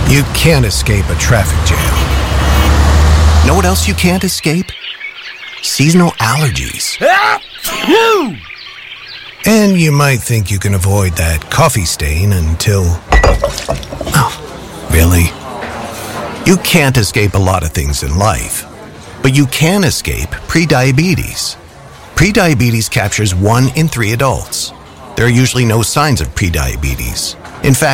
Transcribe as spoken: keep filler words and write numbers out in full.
You can't escape a traffic jam. Know what else you can't escape? Seasonal allergies. And you might think you can avoid that coffee stain until... Oh, really? You can't escape a lot of things in life, but you can escape prediabetes. Prediabetes captures one in three adults. There are usually no signs of prediabetes. In fact,